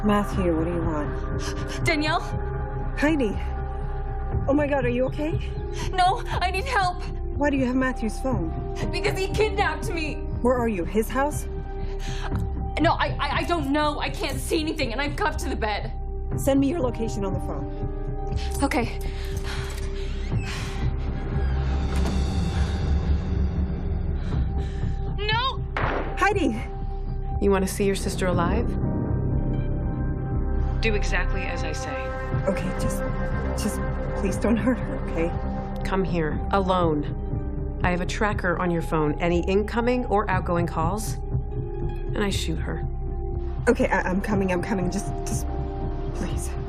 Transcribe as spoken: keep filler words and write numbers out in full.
Matthew, what do you want? Danielle? Heidi. Oh my God, are you okay? No, I need help. Why do you have Matthew's phone? Because he kidnapped me. Where are you? His house? No, I, I, I don't know. I can't see anything, and I'm cuffed to the bed. Send me your location on the phone. Okay. No! Heidi! You want to see your sister alive? Do exactly as I say. Okay, just, just please don't hurt her, okay? Come here, alone. I have a tracker on your phone. Any incoming or outgoing calls, and I shoot her. Okay, I I'm coming, I'm coming. Just, just, please.